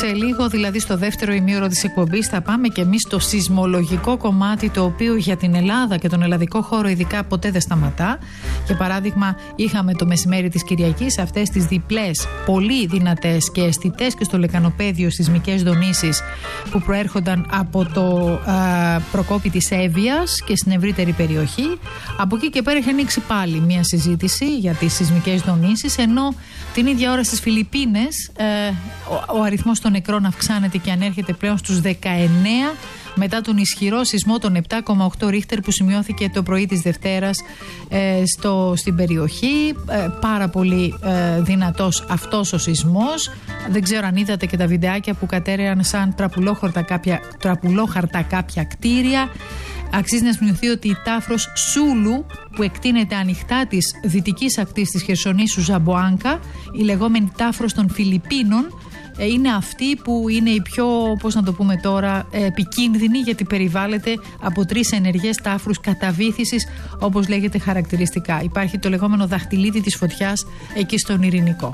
Σε λίγο, δηλαδή στο δεύτερο ημίωρο της εκπομπής, θα πάμε και εμείς στο σεισμολογικό κομμάτι, το οποίο για την Ελλάδα και τον ελλαδικό χώρο ειδικά ποτέ δεν σταματά. Για παράδειγμα, είχαμε το μεσημέρι της Κυριακής αυτές τις διπλές, πολύ δυνατές και αισθητές και στο λεκανοπέδιο σεισμικές δονήσεις που προέρχονταν από το προκόπη της Εύβοιας και στην ευρύτερη περιοχή. Από εκεί και πέρα έχει ανοίξει πάλι μια συζήτηση για τις σεισμικές δονήσεις, ενώ την ίδια ώρα στις Φιλιππίνες ο αριθμός των νεκρών αυξάνεται και ανέρχεται πλέον στους 19 μετά τον ισχυρό σεισμό των 7,8 ρίχτερ που σημειώθηκε το πρωί της Δευτέρας στην περιοχή. Πάρα πολύ δυνατός αυτός ο σεισμός. Δεν ξέρω αν είδατε και τα βιντεάκια που κατέρεαν σαν τραπουλόχαρτα κάποια κτίρια. Αξίζει να σημειωθεί ότι η τάφρος Σούλου, που εκτείνεται ανοιχτά της δυτικής ακτής της Χερσονήσου Ζαμποάνκα, η λεγόμενη τάφρος των Φιλιππίνων, είναι αυτή που είναι η πιο, πώς να το πούμε τώρα, επικίνδυνη, γιατί περιβάλλεται από 3 ενεργές τάφρους καταβύθισης, όπως λέγεται χαρακτηριστικά. Υπάρχει το λεγόμενο δαχτυλίδι της φωτιάς εκεί στον Ειρηνικό.